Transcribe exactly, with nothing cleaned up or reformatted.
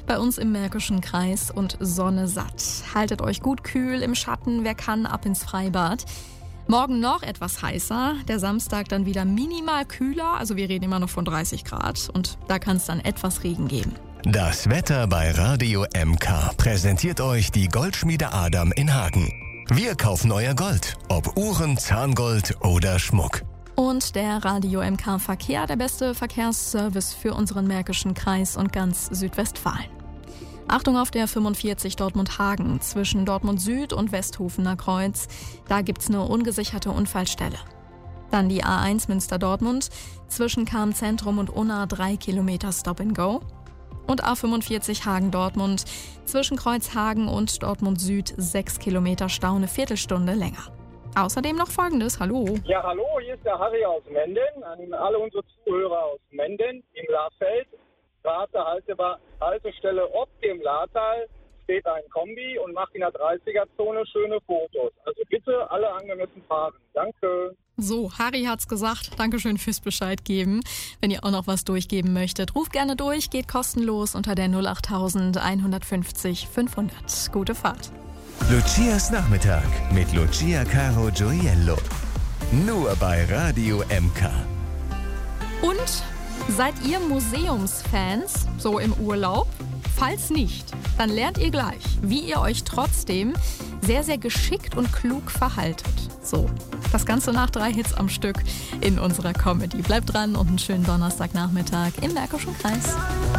bei uns im Märkischen Kreis und Sonne satt. Haltet euch gut kühl im Schatten, wer kann, ab ins Freibad. Morgen noch etwas heißer, der Samstag dann wieder minimal kühler, also wir reden immer noch von dreißig Grad und da kann es dann etwas Regen geben. Das Wetter bei Radio M K präsentiert euch die Goldschmiede Adam in Hagen. Wir kaufen euer Gold, ob Uhren, Zahngold oder Schmuck. Und der Radio M K Verkehr, der beste Verkehrsservice für unseren Märkischen Kreis und ganz Südwestfalen. Achtung auf der fünfundvierzig Dortmund-Hagen zwischen Dortmund Süd und Westhofener Kreuz. Da gibt's eine ungesicherte Unfallstelle. Dann die A eins Münster-Dortmund zwischen Cham-Zentrum und Unna drei Kilometer Stop and Go. Und A fünfundvierzig Hagen-Dortmund zwischen Kreuzhagen und Dortmund Süd sechs Kilometer Stau, eine Viertelstunde länger. Außerdem noch Folgendes, hallo. Ja, hallo, hier ist der Harry aus Menden. An alle unsere Zuhörer aus Menden im Lahrfeld. Straße, Halte, Haltestelle ob dem Lahrtal steht ein Kombi und macht in der dreißiger-Zone schöne Fotos. Also bitte alle angemessen fahren. Danke. So, Harry hat's gesagt. Dankeschön fürs Bescheid geben. Wenn ihr auch noch was durchgeben möchtet, ruft gerne durch. Geht kostenlos unter der null acht eins fünfzig fünfhundert. Gute Fahrt. Lucias Nachmittag mit Lucia Caro Gioiello. Nur bei Radio M K. Und seid ihr Museumsfans, so im Urlaub? Falls nicht, dann lernt ihr gleich, wie ihr euch trotzdem sehr, sehr geschickt und klug verhaltet. So, das Ganze nach drei Hits am Stück in unserer Comedy. Bleibt dran und einen schönen Donnerstagnachmittag im Märkischen Kreis.